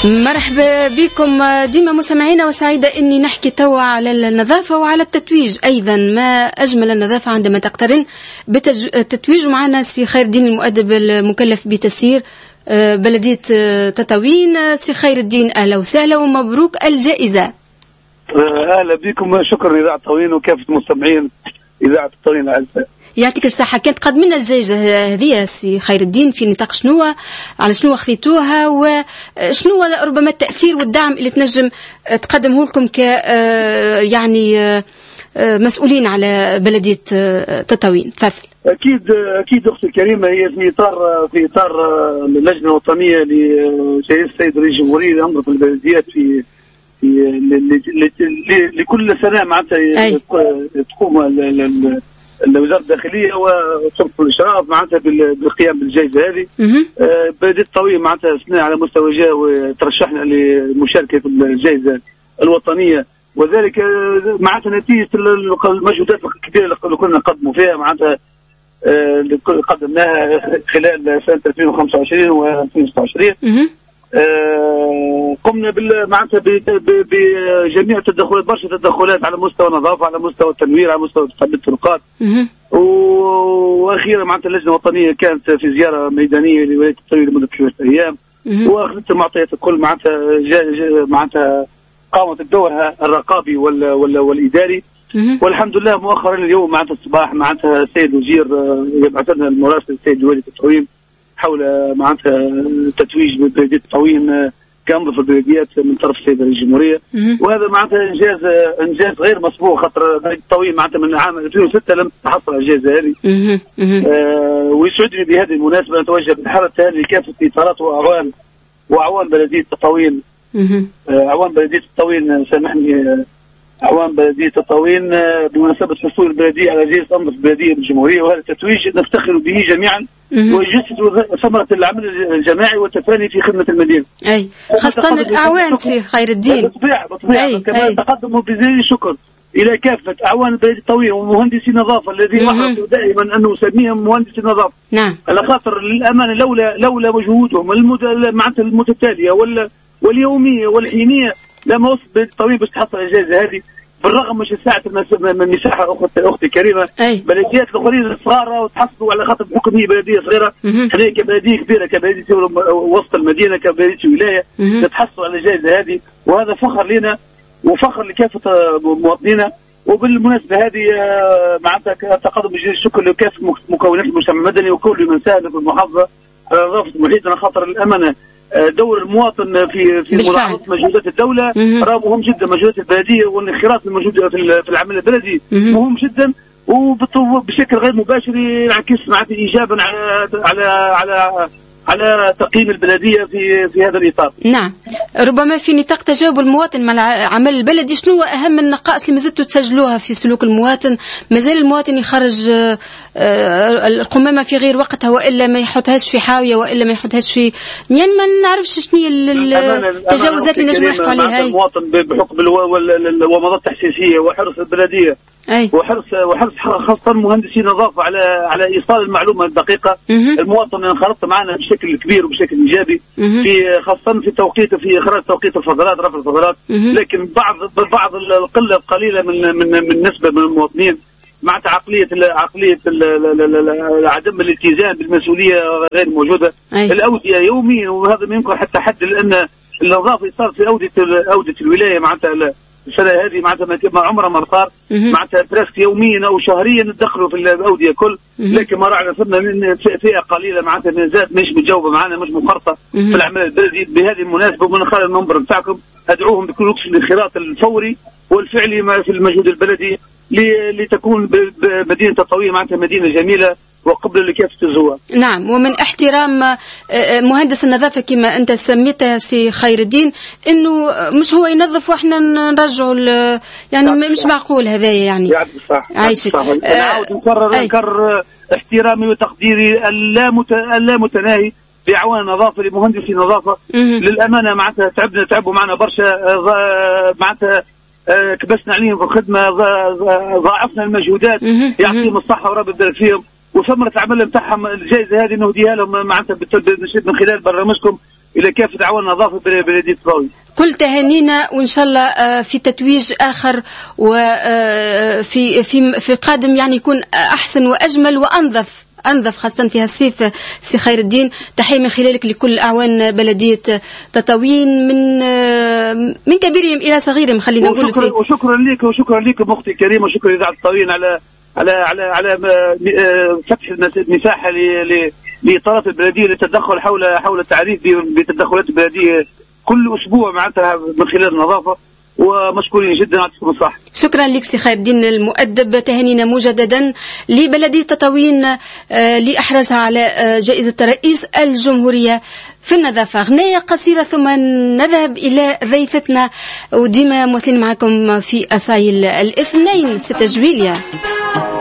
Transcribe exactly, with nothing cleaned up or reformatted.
مرحبا بكم ديما مستمعينا، وسعيدة اني نحكي توا على النظافة وعلى التتويج ايضا. ما اجمل النظافة عندما تقترن بالتتويج. ومعنا سي خير الدين المؤدب المكلف بتسيير بلدية تطاوين. سي خير الدين اهلا وسهلا ومبروك الجائزة. اهلا بكم، شكرا اذاعة تطاوين وكافة المستمعين اذاعة تطاوين الاعزاء. يعطيك الصحة. كانت قدمنا الجائزة هذه سي خير الدين في نطاق شنو، على شنو خذيتوها، وشنو ربما التأثير والدعم اللي تنجم تقدمه لكم ك يعني مسؤولين على بلدية تطاوين؟ تفضل. أكيد أكيد أختي الكريمة، هي في إطار في إطار اللجنة الوطنية لجائزة السيد رئيس الجمهورية لأنظمة البلديات في في لكل سنة معناتها تقوم وزارة الداخلية وشرطة الإشراف معناتها بالقيام بالجائزة هذه. بلدية تطاوين معناتها سنة على مستوى جهة وترشحنا لمشاركة في الجائزة الوطنية، وذلك معناتها نتيجة المجهودات الكبيرة اللي كنا نقدموا فيها معناتها اللي قدمناها خلال سنة ألفين وخمسة وعشرين و ألفين وستة وعشرين. قمنا بال معناتها بجميع التدخلات، برشا تدخلات على مستوى النظافة، على مستوى التنوير، على مستوى تثبيت الطرقات. واخيرا معناتها اللجنة الوطنية كانت في زيارة ميدانية لولاية تطاوين لمدة ثلاثة أيام، واخذت المعطيات الكل معناتها معناتها قامت بدورها الرقابي وال وال والإداري. والحمد لله مؤخرا اليوم معناتها الصباح معناتها السيد وزير يبعث لنا المراسل السيد والي تطاوين حول معناتها تتويج بلدية تطاوين كأنظمة البلديات من طرف السيد رئيس الجمهورية، وهذا معناتها انجاز انجاز غير مسبوق، خاطر بلدية تطاوين معناتها من عام ألفين وستة لم تحصل على الجائزة هذه. آه ويسعدني بهذه المناسبة نتوجه بالحالة التالية لكافة إطارات وأعوان وأعوان بلدية تطاوين. آه أعوان بلدية تطاوين سامحني أعوان بلدية تطاوين بمناسبة حصول البلدية على جائزة أنظمة البلدية بالجمهورية، وهذا التتويج نفتخر به جميعا ويجسد ثمرة العمل الجماعي والتفاني في خدمة المدينة. أي خاصة الأعوان سي خير الدين. بطبيعة بطبيعة كما تقدموا بجزيل الشكر إلى كافة أعوان بلدية تطاوين ومهندسي النظافة الذين أحرصوا دائما أنه نسميهم مهندسي النظافة. نعم. على خاطر للأمانة لولا لولا مجهودهم معناتها المتتالية ولا واليومية والحينية لما وصلت بلدية تطاوين باش تحصل على الجائزة هذه، بالرغم من ساعة المساحة أخت أختي الكريمة. بلديات الآخرين صغار وتحصلوا على خاطر بحكم هي بلدية صغيرة، احنا كبلدية كبيرة كبلدية وسط المدينة كبلدية ولاية نتحصلوا على الجائزة هذه، وهذا فخر لنا وفخر لكافة مواطنينا. وبالمناسبة هذه معناتها تقدم جزيل الشكر لكافة مكونات المجتمع المدني وكل من ساهم في المحافظة على نظافة المحيط، على خاطر الأمانة دور المواطن في في ملاحظة مجهودات الدولة راه مهم جدا، مجهودات البلدية والانخراط الموجود في العمل البلدي مهم جدا، وبشكل غير مباشر ينعكس معناتها ايجابا على على على على تقييم البلدية في في هذا الإطار. نعم، ربما في نطاق تجاوب المواطن مع العمل البلدي، شنو أهم النقائص اللي مازلتوا تسجلوها في سلوك المواطن؟ مازال المواطن يخرج القمامة في غير وقتها، وإلا ما يحطهاش في حاوية، وإلا ما يحطهاش في يعني ما نعرفش شنو هي التجاوزات اللي نجم نحكوا عليها. المواطن بحكم الومضات التحسيسية وحرص البلدية أي. وحرص وحرص خاصة مهندسي نظافة على على إيصال المعلومة الدقيقة. مه. المواطن انخرط معنا بشكل كبير وبشكل إيجابي في خاصة في توقيت في إخراج توقيت الفضلات رفع الفضلات، لكن بعض بعض القلة القليلة من من من نسبة من المواطنين مع عقلية عقلية عدم الالتزام بالمسؤولية غير موجودة. أي. الأودية يوميا، وهذا ما يمكن حتى حد، لأن النظافة صار في أودية أودية الولاية معناتها السنة هذه معناتها ما عمرها ما صار معناتها بريسك يوميا أو شهريا ندخلوا في الأودية كل، لكن ما راح صرنا من فئة قليلة معناتها من ذات مش متجاوبة معنا، مش مخرطة في العمل البلدي. بهذه المناسبة ومن خلال المنبر بتاعكم أدعوهم بكل وقت الانخراط الفوري والفعلي في المجهود البلدي لتكون مدينة تطاوين معناتها مدينة جميلة وقبل لكافة الزوار. نعم، ومن احترام مهندس النظافة كما أنت سميته سي خير الدين، إنه مش هو ينظف وإحنا نرجعوا يعني مش معقول هذايا يعني. يعني صح. عايشك. أنا عاود نكرر نكرر احترامي وتقديري اللا اللا متناهي بأعوان النظافة لمهندسي النظافة. للأمانة معناتها تعبنا تعبوا معنا برشا معناتها كبسنا عليهم في الخدمة، ضاعفنا المجهودات، يعطيهم الصحة ورب يبارك فيهم. وثمرة العمل نتاعهم الجائزة هذه نهديها لهم معناتها من خلال برنامجكم الى كافه اعوان النظافه بلديه تطاوين. كل تهانينا وان شاء الله في تتويج اخر وفي في في قادم يعني يكون احسن واجمل وانظف انظف خاصه في هالصيف. سي خير الدين، تحيه من خلالك لكل اعوان بلديه تطاوين من من كبيرهم الى صغيرهم خلينا نقول. وشكرا, وشكرا لك وشكرا لك اختي الكريمه، شكرا اذاعه تطاوين على على على على فتح المساحه لاطارات البلديه للتدخل حول حول التعريف بتدخلات البلديه كل اسبوع معناتها من خلال النظافه، ومشكورين جدا يعطيكم الصحه. شكرا لك سي خير الدين المؤدب، تهانينا مجددا لبلديه تطاوين لاحرزها على جائزه رئيس الجمهوريه في النظافه. غنية قصيره ثم نذهب الى ضيفتنا، وديما مواصلين معكم في أصايل الاثنين ستة جويليا.